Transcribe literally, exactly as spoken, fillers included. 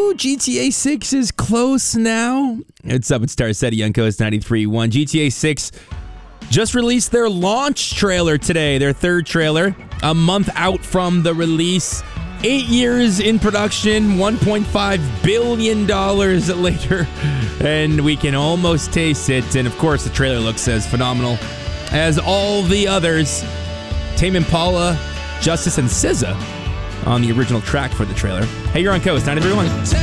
Ooh, G T A six is close now. It's up at Star City on Coast ninety-three point one. G T A six just released their launch trailer today, their third trailer, a month out from the release. Eight years in production, one point five billion dollars later, and we can almost taste it. And of course, the trailer looks as phenomenal as all the others. Tame Impala, Justice, and S Z A on the original track for the trailer. Hey, you're on Coast ninety-three point one.